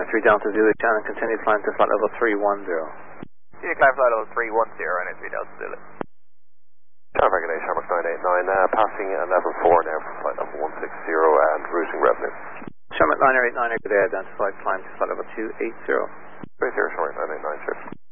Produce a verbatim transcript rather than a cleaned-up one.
three Delta Zulu, channel, continue climb to flight level three one zero. Yeah, climb flight level three one zero, N A three Delta Zulu. Tower regulation, Shamrock nine eight nine, uh, passing uh, level four now for flight level one six zero and routing revenue. Shamrock nine eight nine, good day, identified, climb to flight level two eight zero. Right here, Shamrock nine eight nine, sir.